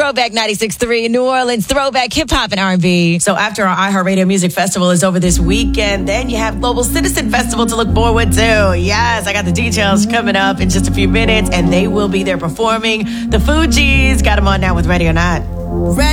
Throwback 96.3, New Orleans Throwback Hip Hop and R&B. So after our iHeartRadio Music Festival is over this weekend, then you have Global Citizen Festival to look forward to. Yes, I got the details coming up in just a few minutes, and they will be there performing. The Fugees got them on now with Ready or Not.